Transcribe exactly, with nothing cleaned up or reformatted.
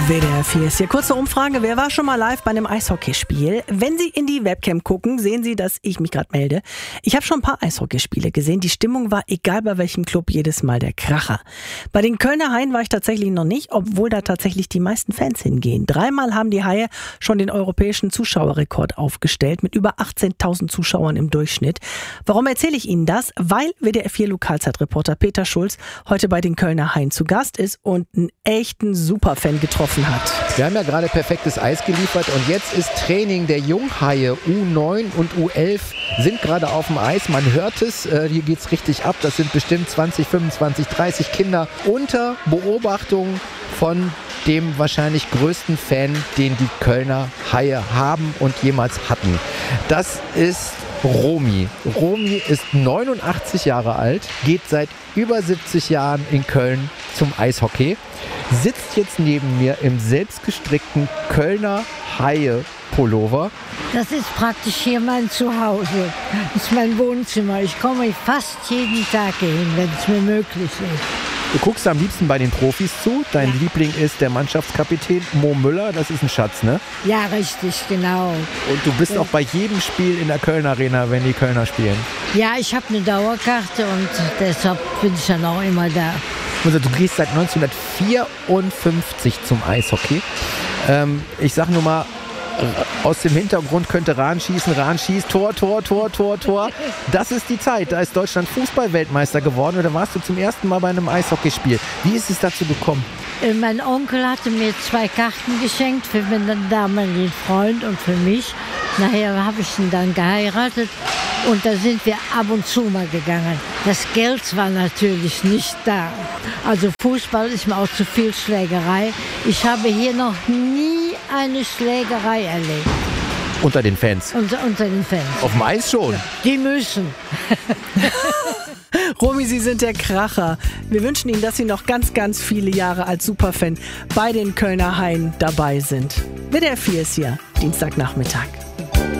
W D R vier ist hier. Kurze Umfrage. Wer war schon mal live bei einem Eishockeyspiel? Wenn Sie in die Webcam gucken, sehen Sie, dass ich mich gerade melde. Ich habe schon ein paar Eishockeyspiele gesehen. Die Stimmung war, egal bei welchem Club, jedes Mal der Kracher. Bei den Kölner Haien war ich tatsächlich noch nicht, obwohl da tatsächlich die meisten Fans hingehen. Dreimal haben die Haie schon den europäischen Zuschauerrekord aufgestellt mit über achtzehntausend Zuschauern im Durchschnitt. Warum erzähle ich Ihnen das? Weil W D R vier Lokalzeitreporter Peter Schulz heute bei den Kölner Haien zu Gast ist und einen echten Superfan getroffen hat. Wir haben ja gerade perfektes Eis geliefert und jetzt ist Training der Junghaie. U neun und U elf sind gerade auf dem Eis. Man hört es, äh, hier geht's richtig ab. Das sind bestimmt zwanzig, fünfundzwanzig, dreißig Kinder unter Beobachtung von dem wahrscheinlich größten Fan, den die Kölner Haie haben und jemals hatten. Das ist Romy. Romy ist neunundachtzig Jahre alt, geht seit über siebzig Jahren in Köln zum Eishockey, sitzt jetzt neben mir im selbstgestrickten Kölner Haie-Pullover. Das ist praktisch hier mein Zuhause. Das ist mein Wohnzimmer. Ich komme fast jeden Tag hin, wenn es mir möglich ist. Du guckst am liebsten bei den Profis zu. Dein ja. Liebling ist der Mannschaftskapitän Mo Müller. Das ist ein Schatz, ne? Ja, richtig, genau. Und du bist ja. auch bei jedem Spiel in der Kölner Arena, wenn die Kölner spielen. Ja, ich habe eine Dauerkarte und deshalb bin ich dann auch immer da. Also, du gehst seit neunzehnhundertvierundfünfzig zum Eishockey. Ähm, ich sag nur mal, aus dem Hintergrund könnte Rahn schießen, Rahn schießt, Tor, Tor, Tor, Tor, Tor. Das ist die Zeit. Da ist Deutschland Fußball-Weltmeister geworden. Oder warst du zum ersten Mal bei einem Eishockeyspiel? Wie ist es dazu gekommen? Mein Onkel hatte mir zwei Karten geschenkt für meinen damaligen Freund und für mich. Nachher habe ich ihn dann geheiratet und da sind wir ab und zu mal gegangen. Das Geld war natürlich nicht da. Also Fußball ist mir auch zu viel Schlägerei. Ich habe hier noch nie eine Schlägerei erlebt. Unter den Fans? Unter, unter den Fans. Auf dem Eis schon? Die müssen. Romy, Sie sind der Kracher. Wir wünschen Ihnen, dass Sie noch ganz, ganz viele Jahre als Superfan bei den Kölner Haien dabei sind. W D R vier ist hier, Dienstagnachmittag.